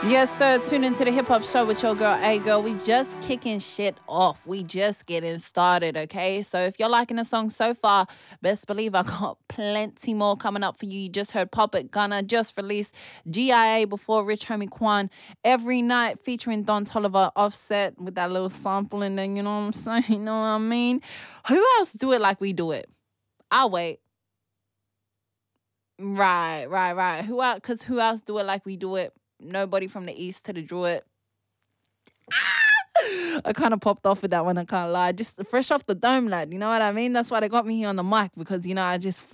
Yes, sir. Tune into the Hip Hop Show with your girl, A Girl. We just kicking shit off. We just getting started, okay? So if you're liking the song so far, best believe I got plenty more coming up for you. You just heard Pop It Gunna just released GIA before Rich Homie Quan every night featuring Don Toliver, Offset with that little sample in there, you know what I'm saying? You know what I mean? Who else do it like we do it? I'll wait. Right. Who else? Because who else do it like we do it? Nobody from the east to the Druid. I kind of popped off with that one, I can't lie. Just fresh off the dome, lad. You know what I mean? That's why they got me here on the mic because, you know, I just...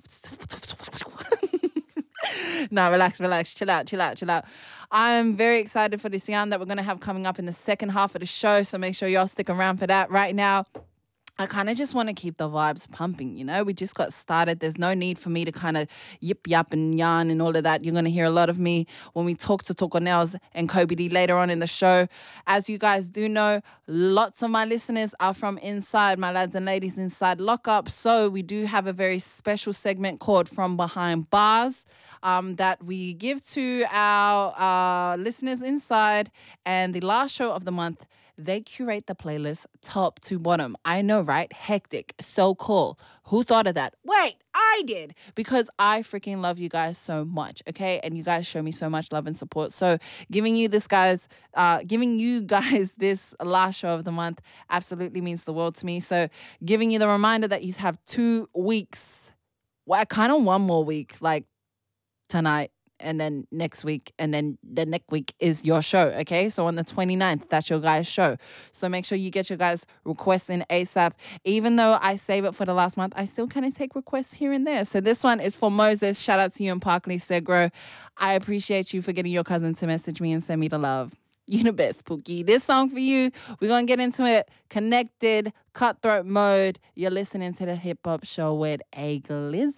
Nah, relax. Chill out. I'm very excited for this yarn that we're going to have coming up in the second half of the show, so make sure y'all stick around for that. Right now, I kind of just want to keep the vibes pumping, you know? We just got started. There's no need for me to kind of yap and yarn and all of that. You're going to hear a lot of me when we talk to Toko Nels and Kobe D later on in the show. As you guys do know, lots of my listeners are from inside, my lads and ladies inside lockup. So we do have a very special segment called From Behind Bars that we give to our listeners inside. And the last show of the month, they curate the playlist top to bottom. I know, right? Hectic. So cool. Who thought of that? Wait, I did. Because I freaking love you guys so much, okay? And you guys show me so much love and support. So giving you guys this last show of the month absolutely means the world to me. So giving you the reminder that you have 2 weeks. Well, kind of one more week, like tonight. And then next week, and then the next week is your show, okay? So on the 29th, that's your guys' show. So make sure you get your guys' requests in ASAP. Even though I save it for the last month, I still kind of take requests here and there. So this one is for Moses. Shout out to you in Parkley, Segro. I appreciate you for getting your cousin to message me and send me the love. You the best, Pookie. This song for you, we're going to get into it. Connected, Cutthroat Mode. You're listening to the Hip Hop Show with A Glizzy.